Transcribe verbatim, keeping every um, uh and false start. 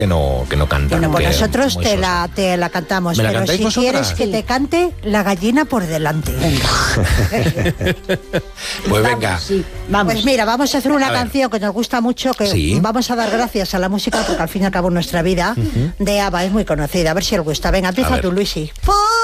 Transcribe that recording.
que no, que no cantan. Bueno, pues que nosotros te sosa. la, te la cantamos, ¿Me la pero cantáis si vosotras? quieres que te cante La gallina por delante. Pues venga. Sí, vamos. Pues mira, vamos a hacer una A ver. canción que nos gusta mucho, que Sí. vamos a dar gracias a la música, porque al fin y al cabo nuestra vida, de ABBA es muy conocida. A ver si os gusta. Venga, A empieza ver. tú, Luisi.